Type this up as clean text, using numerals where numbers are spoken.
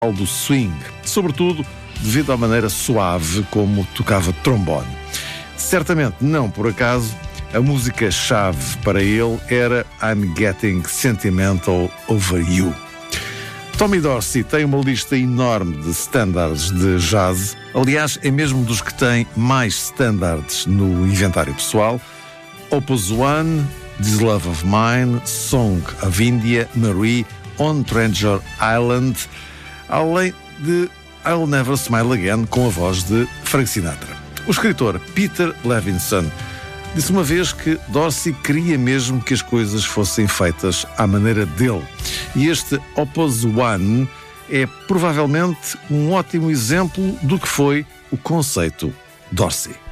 do swing, sobretudo devido à maneira suave como tocava trombone. Certamente não por acaso, a música-chave para ele era I'm Getting Sentimental Over You. Tommy Dorsey tem uma lista enorme de standards de jazz, aliás, é mesmo dos que tem mais standards no inventário pessoal. Opus One, This Love of Mine, Song of India, Marie, On Treasure Island, além de I'll Never Smile Again, com a voz de Frank Sinatra. O escritor Peter Levinson disse uma vez que Dorsey queria mesmo que as coisas fossem feitas à maneira dele. E este Opus One é provavelmente um ótimo exemplo do que foi o conceito Dorsey.